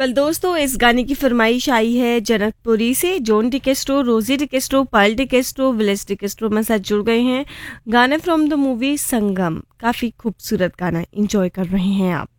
Well दोस्तों, इस गाने की फरमाइश आई है जनकपुरी से। जॉन डिकेस्ट्रो, रोजी डिकेस्ट्रो, पर्ल डिकेस्ट्रो, विलिस डिकेस्ट्रो मेरे साथ जुड़ गए हैं। गाना फ्रॉम द मूवी संगम, काफ़ी खूबसूरत गाना, इंजॉय कर रहे हैं आप।